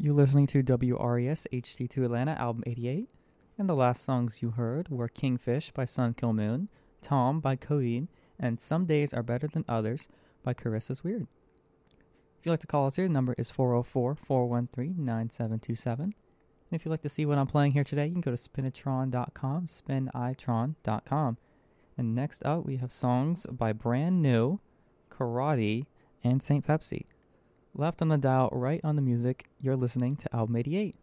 You're listening to WRES HD2 Atlanta, album 88. And the last songs you heard were Kingfish by Sun Kill Moon, Tom by Codeine, and Some Days Are Better Than Others by Carissa's Weird. If you'd like to call us here, the number is 404-413-9727. And if you'd like to see what I'm playing here today, you can go to spinitron.com, spinitron.com. And next up, we have songs by Brand New, Karate, and St. Pepsi. Left on the dial, right on the music, you're listening to Album 88.